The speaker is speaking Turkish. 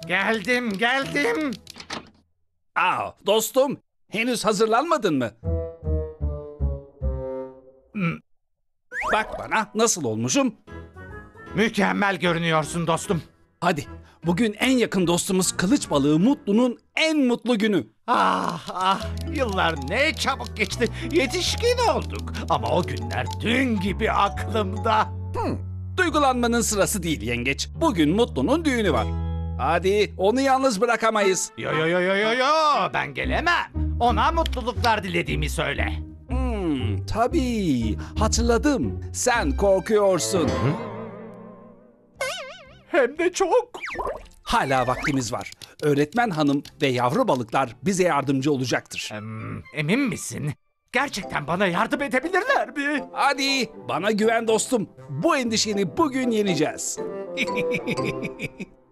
Geldim. Aa, dostum, henüz hazırlanmadın mı? Bak bana, nasıl olmuşum? Mükemmel görünüyorsun dostum. Hadi, bugün en yakın dostumuz Kılıç Balığı Mutlu'nun en mutlu günü. Yıllar ne çabuk geçti. Yetişkin olduk. Ama o günler dün gibi aklımda. Duygulanmanın sırası değil yengeç. Bugün Mutlu'nun düğünü var. Hadi, onu yalnız bırakamayız. Yo, ben gelemem. Ona mutluluklar dilediğimi söyle. Tabii, hatırladım. Sen korkuyorsun. Hem de çok. Hala vaktimiz var. Öğretmen hanım ve yavru balıklar bize yardımcı olacaktır. Emin misin? Gerçekten bana yardım edebilirler mi? Hadi, bana güven dostum. Bu endişeni bugün yeneceğiz.